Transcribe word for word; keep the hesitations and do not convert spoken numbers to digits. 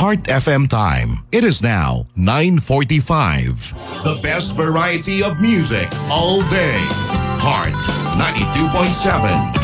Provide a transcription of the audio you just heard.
Heart F M time. It is now nine forty-five. The best variety of music all day. Heart ninety-two point seven.